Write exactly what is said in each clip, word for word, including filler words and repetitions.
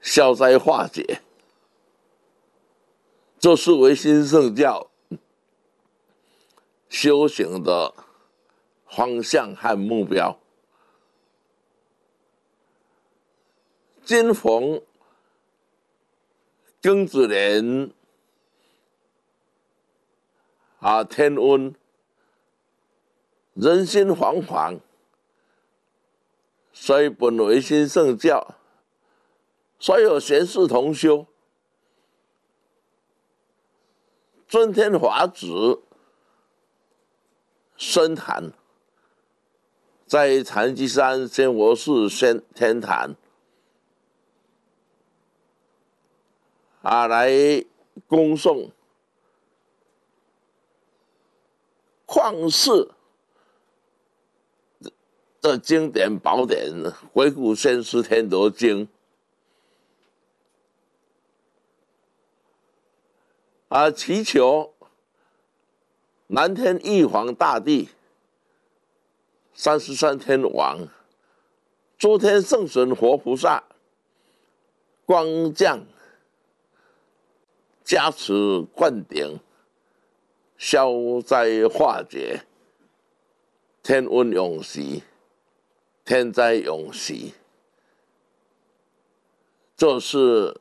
消灾化解，这是唯心圣教修行的方向和目标。今逢庚子年啊，天温，人心惶惶，所以本唯心圣教所有贤士同修，尊天法旨深坛，在禅机山仙佛寺仙天坛啊，来恭送旷世的经典宝典《回古先师天德经》啊，祈求南天玉皇大帝、三十三天王、诸天圣神活菩萨光降加持灌顶，消灾化解，天温永息，天灾永息。这是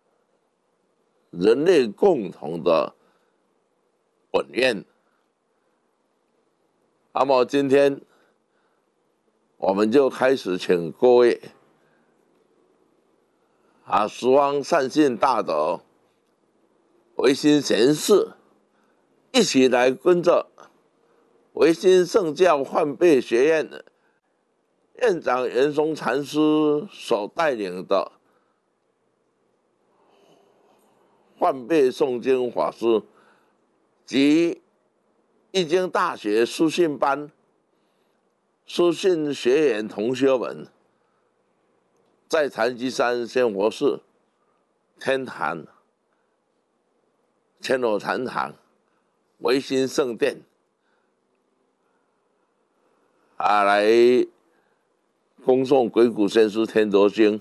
人类共同的本愿。那么今天我们就开始请各位啊，十方善信大德、唯心贤士一起来跟着唯心圣教换辈学院的院长圆松禅师所带领的换辈诵经法师及易经大学书信班书信学员同学们，在禅机山仙佛寺天坛千罗禅堂唯心圣殿啊，来恭诵鬼谷先师天德经，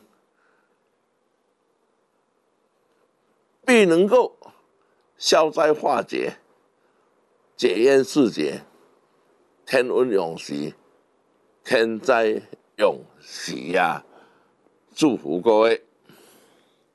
必能够消灾化解，解冤释结，天温永息，天灾永息呀、啊！祝福各位。